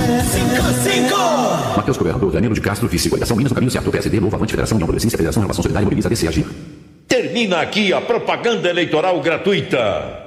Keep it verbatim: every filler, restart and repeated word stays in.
Matheus Governador, Danilo de Castro, vice, coligação Minas no caminho certo, P S D, Novo Avante, Federação, União Progressista, Federação, Relação Solidária, Mobiliza, D C, Agir. Termina aqui a propaganda eleitoral gratuita.